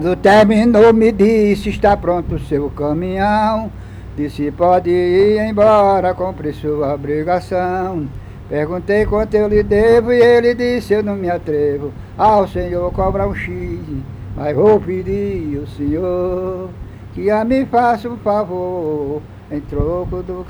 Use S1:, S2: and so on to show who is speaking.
S1: Quando terminou, me disse, está pronto o seu caminhão. Disse, pode ir embora, cumprir sua obrigação. Perguntei quanto eu lhe devo e ele disse, eu não me atrevo ao senhor cobrar um X, mas vou pedir ao senhor que a me faça um favor em troco do